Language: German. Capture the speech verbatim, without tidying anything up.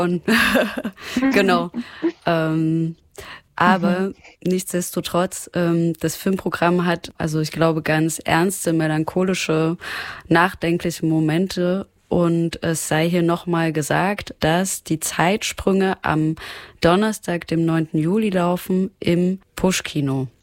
Und genau. ähm, aber mhm. nichtsdestotrotz, ähm, das Filmprogramm hat, also ich glaube, ganz ernste, melancholische, nachdenkliche Momente. Und es sei hier nochmal gesagt, dass die Zeitsprünge am Donnerstag, dem neunten Juli laufen, im Push-Kino.